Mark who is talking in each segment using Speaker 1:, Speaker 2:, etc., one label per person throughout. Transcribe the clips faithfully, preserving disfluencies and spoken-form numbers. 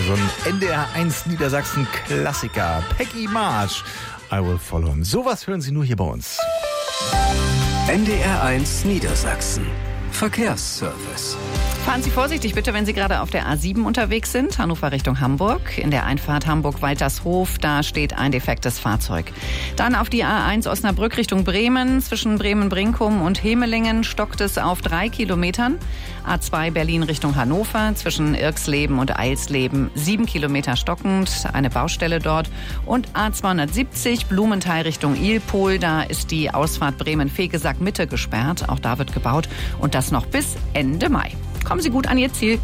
Speaker 1: so ein N D R eins Niedersachsen-Klassiker. Peggy March, I Will Follow Him. Sowas hören Sie nur hier bei uns.
Speaker 2: N D R eins Niedersachsen. Verkehrsservice.
Speaker 3: Fahren Sie vorsichtig bitte, wenn Sie gerade auf der A sieben unterwegs sind, Hannover Richtung Hamburg. In der Einfahrt Hamburg-Waltershof, da steht ein defektes Fahrzeug. Dann auf die A eins Osnabrück Richtung Bremen. Zwischen Bremen-Brinkum und Hemelingen stockt es auf drei Kilometern. A zwei Berlin Richtung Hannover. Zwischen Irxleben und Eilsleben sieben Kilometer stockend. Eine Baustelle dort. Und A zweihundertsiebzig Blumenthal Richtung Ilpol. Da ist die Ausfahrt Bremen-Fegesack Mitte gesperrt. Auch da wird gebaut. Und das noch bis Ende Mai. Kommen Sie gut an Ihr Ziel.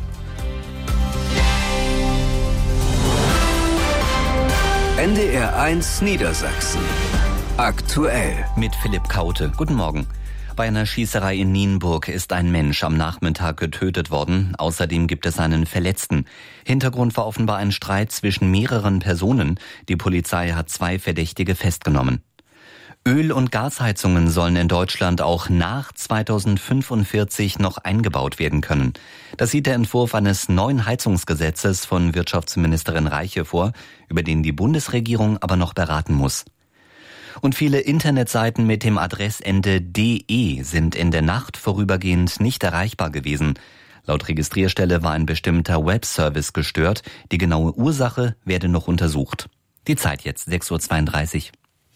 Speaker 2: N D R eins Niedersachsen. Aktuell.
Speaker 4: Mit Philipp Kaute. Guten Morgen. Bei einer Schießerei in Nienburg ist ein Mensch am Nachmittag getötet worden. Außerdem gibt es einen Verletzten. Hintergrund war offenbar ein Streit zwischen mehreren Personen. Die Polizei hat zwei Verdächtige festgenommen. Öl- und Gasheizungen sollen in Deutschland auch nach zweitausendfünfundvierzig noch eingebaut werden können. Das sieht der Entwurf eines neuen Heizungsgesetzes von Wirtschaftsministerin Reiche vor, über den die Bundesregierung aber noch beraten muss. Und viele Internetseiten mit dem Adressende .de sind in der Nacht vorübergehend nicht erreichbar gewesen. Laut Registrierstelle war ein bestimmter Webservice gestört. Die genaue Ursache werde noch untersucht. Die Zeit jetzt, sechs Uhr zweiunddreißig.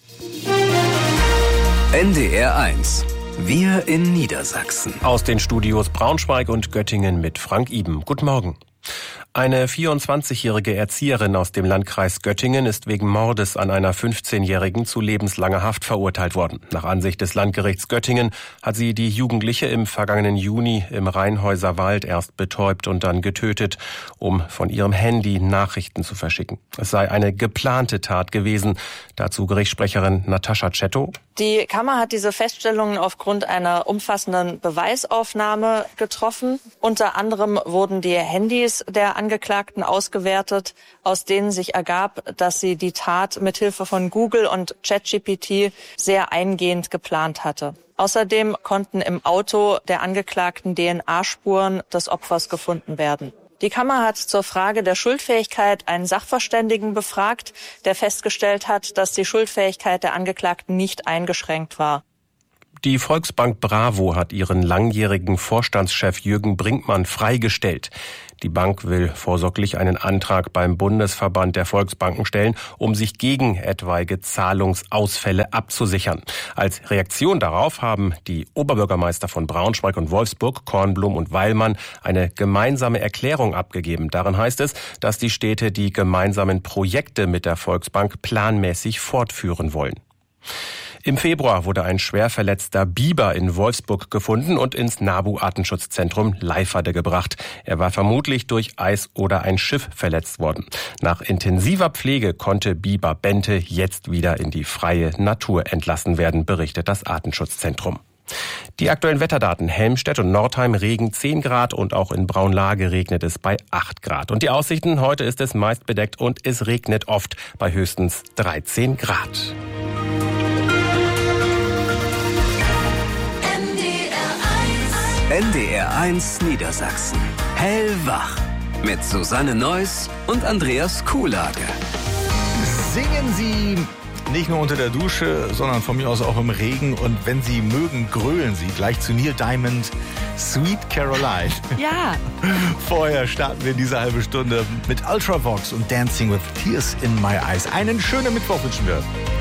Speaker 2: N D R eins. Wir in Niedersachsen.
Speaker 5: Aus den Studios Braunschweig und Göttingen mit Frank Iben. Guten Morgen. Eine vierundzwanzigjährige Erzieherin aus dem Landkreis Göttingen ist wegen Mordes an einer fünfzehnjährigen zu lebenslanger Haft verurteilt worden. Nach Ansicht des Landgerichts Göttingen hat sie die Jugendliche im vergangenen Juni im Rheinhäuser Wald erst betäubt und dann getötet, um von ihrem Handy Nachrichten zu verschicken. Es sei eine geplante Tat gewesen. Dazu Gerichtssprecherin Natascha Czetto.
Speaker 6: Die Kammer hat diese Feststellungen aufgrund einer umfassenden Beweisaufnahme getroffen. Unter anderem wurden die Handys der Angeklagten ausgewertet, aus denen sich ergab, dass sie die Tat mithilfe von Google und ChatGPT sehr eingehend geplant hatte. Außerdem konnten im Auto der Angeklagten D N A-Spuren des Opfers gefunden werden. Die Kammer hat zur Frage der Schuldfähigkeit einen Sachverständigen befragt, der festgestellt hat, dass die Schuldfähigkeit der Angeklagten nicht eingeschränkt war.
Speaker 5: Die Volksbank Bravo hat ihren langjährigen Vorstandschef Jürgen Brinkmann freigestellt. Die Bank will vorsorglich einen Antrag beim Bundesverband der Volksbanken stellen, um sich gegen etwaige Zahlungsausfälle abzusichern. Als Reaktion darauf haben die Oberbürgermeister von Braunschweig und Wolfsburg, Kornblum und Weilmann, eine gemeinsame Erklärung abgegeben. Darin heißt es, dass die Städte die gemeinsamen Projekte mit der Volksbank planmäßig fortführen wollen. Im Februar wurde ein schwer verletzter Biber in Wolfsburg gefunden und ins NABU-Artenschutzzentrum Leiferde gebracht. Er war vermutlich durch Eis oder ein Schiff verletzt worden. Nach intensiver Pflege konnte Biber Bente jetzt wieder in die freie Natur entlassen werden, berichtet das Artenschutzzentrum. Die aktuellen Wetterdaten: Helmstedt und Nordheim Regen zehn Grad und auch in Braunlage regnet es bei acht Grad. Und die Aussichten: heute ist es meist bedeckt und es regnet oft bei höchstens dreizehn Grad.
Speaker 2: N D R eins Niedersachsen. Hellwach. Mit Susanne Neuss und Andreas Kuhlage.
Speaker 1: Singen Sie nicht nur unter der Dusche, sondern von mir aus auch im Regen. Und wenn Sie mögen, grölen Sie gleich zu Neil Diamond, Sweet Caroline.
Speaker 3: Ja.
Speaker 1: Vorher starten wir diese halbe Stunde mit Ultravox und Dancing with Tears in My Eyes. Einen schönen Mittwoch wünschen wir.